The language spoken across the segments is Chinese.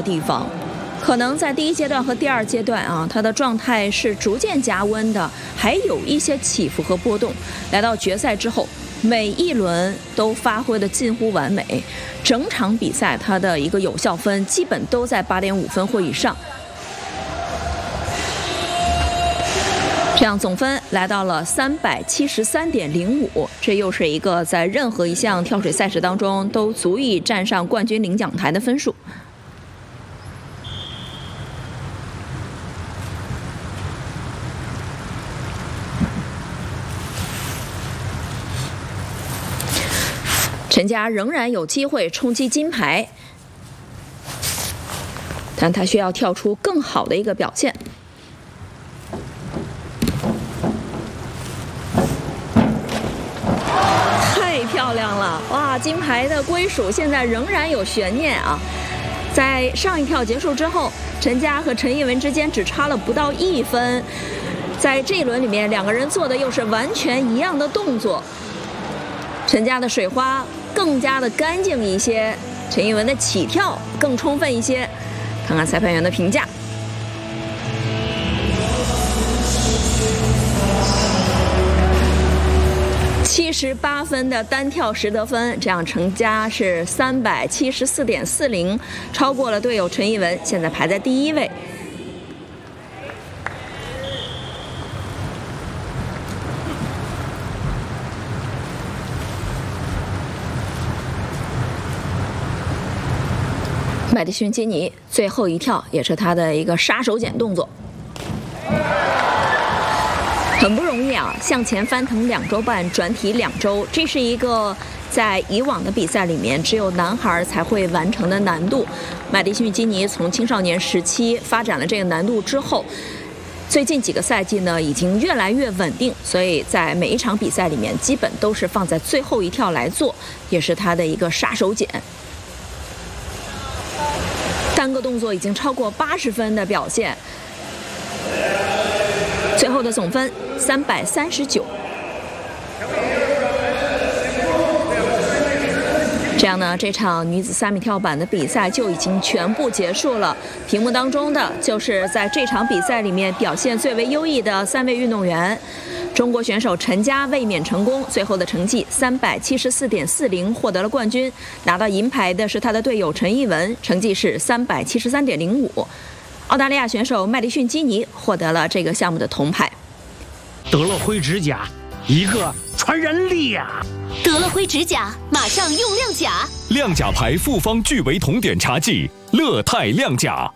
地方。可能在第一阶段和第二阶段啊，他的状态是逐渐加温的，还有一些起伏和波动。来到决赛之后，每一轮都发挥的近乎完美，整场比赛他的一个有效分基本都在8.5分或以上。这样总分来到了373.05，这又是一个在任何一项跳水赛事当中都足以站上冠军领奖台的分数。陈佳仍然有机会冲击金牌，但他需要跳出更好的一个表现。太漂亮了！哇，金牌的归属现在仍然有悬念啊！在上一跳结束之后，陈佳和陈艺文之间只差了不到1分，在这一轮里面，两个人做的又是完全一样的动作。陈佳的水花更加的干净一些，陈艺文的起跳更充分一些。看看裁判员的评价。78分的单跳10得分，这样陈佳是374.40，超过了队友陈艺文，现在排在第1位。麦迪逊基尼最后一跳也是他的一个杀手锏动作，很不容易啊！向前翻腾2周半，转体2周，这是一个在以往的比赛里面只有男孩才会完成的难度。麦迪逊基尼从青少年时期发展了这个难度之后，最近几个赛季呢已经越来越稳定，所以在每一场比赛里面基本都是放在最后一跳来做，也是他的一个杀手锏。单个动作已经超过80分的表现，最后的总分339。这样呢，这场女子3米跳板的比赛就已经全部结束了。屏幕当中的就是在这场比赛里面表现最为优异的3位运动员。中国选手陈佳卫冕成功，最后的成绩374.40获得了冠军。拿到银牌的是他的队友陈艺文，成绩是373.05。澳大利亚选手麦迪逊基尼获得了这个项目的铜牌。 得了灰指甲，一个传染力啊！ 得了灰指甲，马上用亮甲。 亮甲牌复方聚维酮碘茶剂，乐泰亮甲。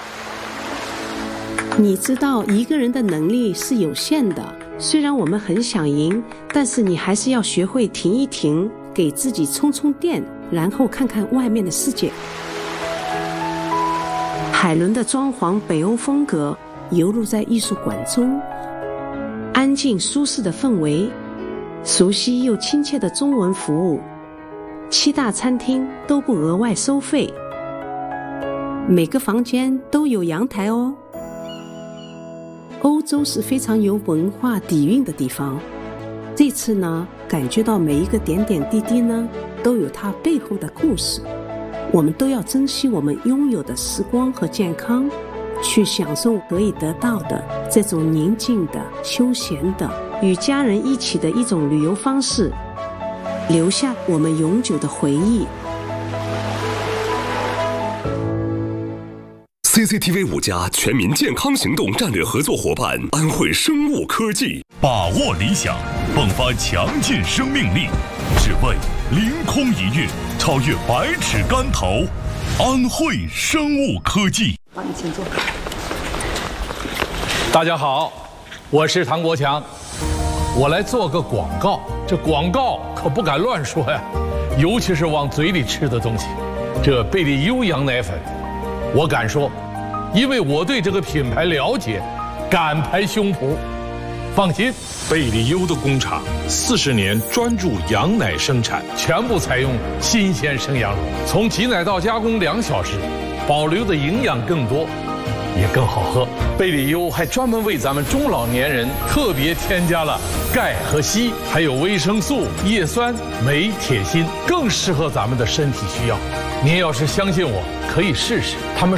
你知道一个人的能力是有限的，虽然我们很想赢，但是你还是要学会停一停，给自己充充电，然后看看外面的世界。海伦的装潢北欧风格游入在艺术馆中，安静舒适的氛围，熟悉又亲切的中文服务，7大餐厅都不额外收费，每个房间都有阳台哦。欧洲是非常有文化底蕴的地方，这次呢，感觉到每一个点点滴滴呢，都有它背后的故事。我们都要珍惜我们拥有的时光和健康，去享受可以得到的这种宁静的、休闲的、与家人一起的一种旅游方式，留下我们永久的回忆。 CCTV 5家全民健康行动战略合作伙伴安慧生物科技， 把握理想，迸发强劲生命力，只为凌空一跃，超越百尺竿头。安慧生物科技， 帮你请坐。 大家好，我是唐国强，我来做个广告。这广告可不敢乱说呀，尤其是往嘴里吃的东西。这贝利优羊奶粉，我敢说，因为我对这个品牌了解，敢拍胸脯。放心， 贝利优的工厂40年专注羊奶生产， 全部采用新鲜生羊乳，从挤奶到加工2小时，保留的营养更多，也更好喝。贝利优还专门为咱们中老年人特别添加了钙和硒，还有维生素、叶酸、镁、铁、锌，更适合咱们的身体需要。您要是相信我，可以试试。他们